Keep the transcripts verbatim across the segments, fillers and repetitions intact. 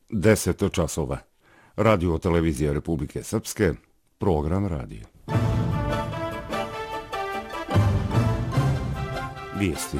deset časova. Radio televizija Republike Srpske, program radio. Vijesti.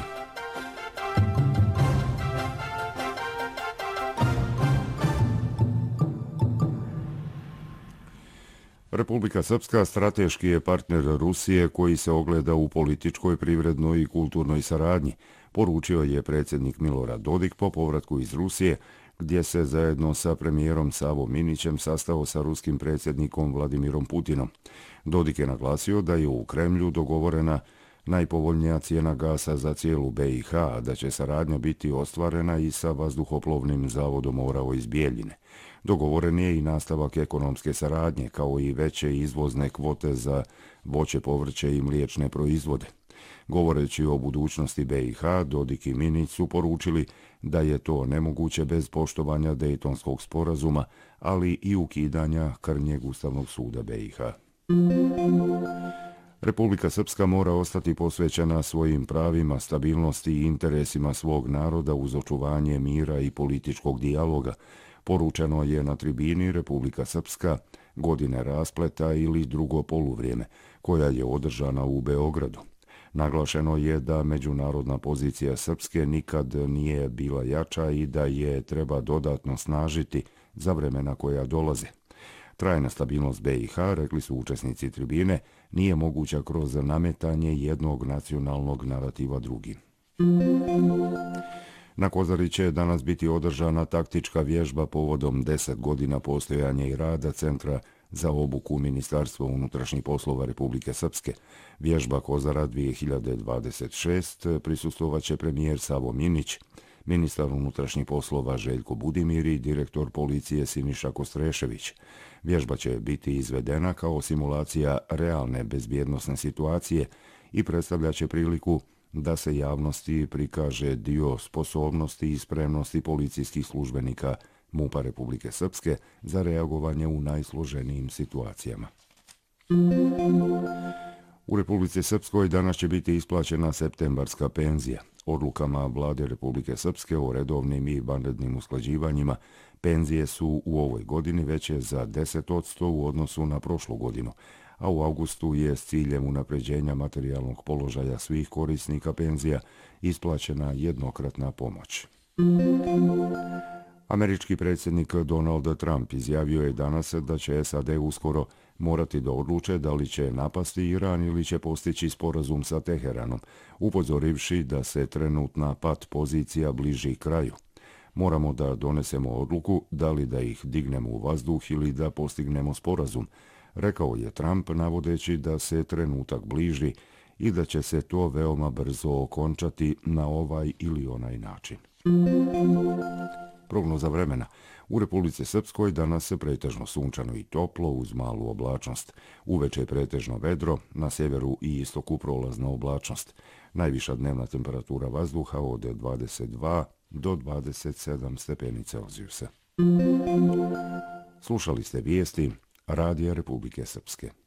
Republika Srpska strateški je partner Rusije koji se ogleda u političkoj, privrednoj i kulturnoj saradnji, poručio je predsjednik Milorad Dodik po povratku iz Rusije, gdje se zajedno sa premijerom Savom Minićem sastao sa ruskim predsjednikom Vladimirom Putinom. Dodik je naglasio da je u Kremlju dogovorena najpovoljnija cijena gasa za cijelu B i H, a da će saradnja biti ostvarena i sa vazduhoplovnim zavodom Orao iz Bijeljine. Dogovoren je i nastavak ekonomske saradnje, kao i veće izvozne kvote za voće, povrće i mliječne proizvode. Govoreći o budućnosti B i H, Dodik i Minić su poručili da je to nemoguće bez poštovanja Dejtonskog sporazuma, ali i ukidanja krnjeg Ustavnog suda B i H. Republika Srpska mora ostati posvećena svojim pravima, stabilnosti i interesima svog naroda uz očuvanje mira i političkog dijaloga, poručeno je na tribini Republika Srpska, godine raspleta ili drugo poluvrijeme, koja je održana u Beogradu. Naglašeno je da međunarodna pozicija Srpske nikad nije bila jača i da je treba dodatno snažiti za vremena koja dolaze. Trajna stabilnost B i H, rekli su učesnici tribine, nije moguća kroz nametanje jednog nacionalnog narativa drugim. Na Kozari će danas biti održana taktička vježba povodom deset godina postojanja i rada Centra za obuku Ministarstva unutrašnjih poslova Republike Srpske. Vježba Kozara dvije hiljade dvadeset šest prisustvovat će premijer Savo Minić, ministar unutrašnjih poslova Željko Budimir i direktor policije Siniša Kostrešević. Vježba će biti izvedena kao simulacija realne bezbjednosne situacije i predstavljaće priliku da se javnosti prikaže dio sposobnosti i spremnosti policijskih službenika MUP-a Republike Srpske za reagovanje u najsloženijim situacijama. U Republici Srpskoj danas će biti isplaćena septembarska penzija. Odlukama Vlade Republike Srpske o redovnim i vanrednim usklađivanjima penzije su u ovoj godini veće za deset posto u odnosu na prošlu godinu, a u avgustu je s ciljem unapređenja materijalnog položaja svih korisnika penzija isplaćena jednokratna pomoć. Američki predsjednik Donald Trump izjavio je danas da će S A D uskoro morati da odluče da li će napasti Iran ili će postići sporazum sa Teheranom, upozorivši da se trenutna pat pozicija bliži kraju. Moramo da donesemo odluku da li da ih dignemo u vazduh ili da postignemo sporazum, rekao je Trump, navodeći da se trenutak bliži i da će se to veoma brzo okončati na ovaj ili onaj način. Prognoza vremena. U Republici Srpskoj danas se pretežno sunčano i toplo uz malu oblačnost. Uveče pretežno vedro, na sjeveru i istoku prolazna oblačnost. Najviša dnevna temperatura vazduha od dvadeset dva do dvadeset sedam stepeni Celzijusa. Slušali ste vijesti Radija Republike Srpske.